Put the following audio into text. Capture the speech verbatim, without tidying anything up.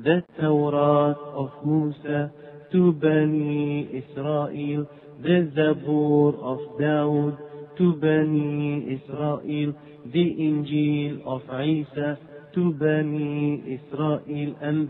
the Torah of Musa to Bani Israel, the Zabur of Dawood to Bani Israel, the Injil of Isa to Bani Israel, and